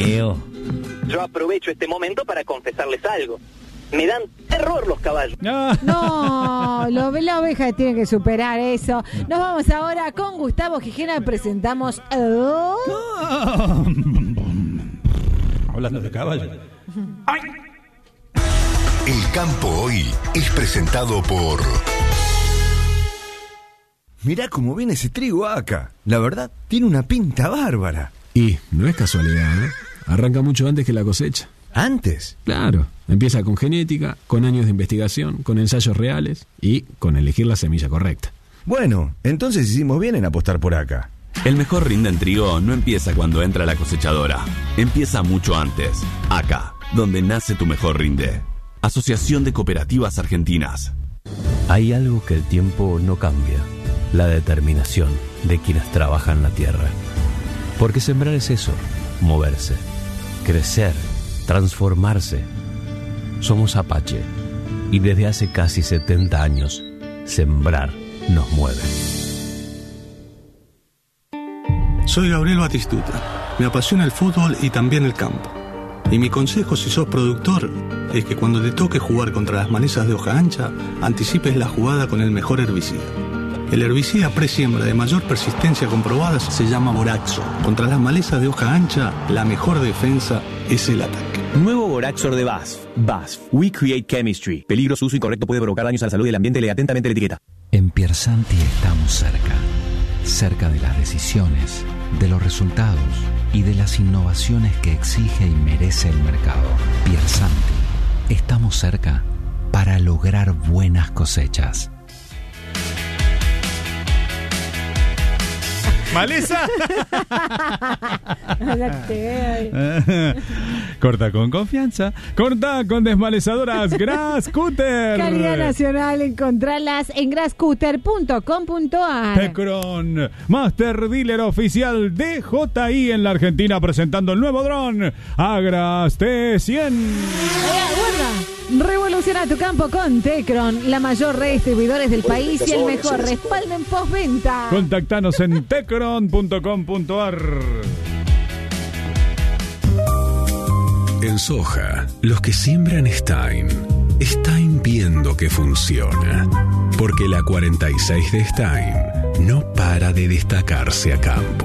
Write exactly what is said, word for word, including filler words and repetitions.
Geo. Yo aprovecho este momento para confesarles algo. Me dan terror los caballos. No, no lo, la oveja tiene que superar eso. Nos vamos ahora con Gustavo Gijena. Presentamos... Oh. Hablando de caballos. ¡Ay! El campo hoy es presentado por... Mirá cómo viene ese trigo acá. La verdad, tiene una pinta bárbara. Y no es casualidad, ¿eh? Arranca mucho antes que la cosecha. ¿Antes? Claro. Empieza con genética, con años de investigación, con ensayos reales y con elegir la semilla correcta. Bueno, entonces hicimos bien en apostar por acá. El mejor rinde en trigo no empieza cuando entra la cosechadora. Empieza mucho antes. Acá, donde nace tu mejor rinde. Asociación de Cooperativas Argentinas. Hay algo que el tiempo no cambia. La determinación de quienes trabajan la tierra. Porque sembrar es eso, moverse, crecer, transformarse. Somos Apache y desde hace casi setenta años, sembrar nos mueve. Soy Gabriel Batistuta. Me apasiona el fútbol y también el campo. Y mi consejo si sos productor es que cuando te toque jugar contra las malezas de hoja ancha, anticipes la jugada con el mejor herbicida. El herbicida presiembra de mayor persistencia comprobada se llama Boraxo. Contra las malezas de hoja ancha, la mejor defensa es el ataque. Nuevo Boraxor de B A S F. B A S F. We Create Chemistry. Peligro, su uso incorrecto puede provocar daños a la salud y el ambiente. Lee atentamente la etiqueta. En Piersanti estamos cerca. Cerca de las decisiones, de los resultados y de las innovaciones que exige y merece el mercado. Piersanti. Estamos cerca para lograr buenas cosechas. ¿Maleza? Corta con confianza. Corta con desmalezadoras Grascutter. Calidad nacional. Encontrarlas en grascutter punto com punto a r. Tecron, Master Dealer Oficial de J I en la Argentina, presentando el nuevo dron Agras T cien. Revoluciona tu campo con Tecron, la mayor red de distribuidores del país y el mejor respaldo en postventa. Contactanos en tecron punto com punto a r. En soja, los que siembran Stein, Stein viendo que funciona. Porque la cuarenta y seis de Stein no para de destacarse a campo.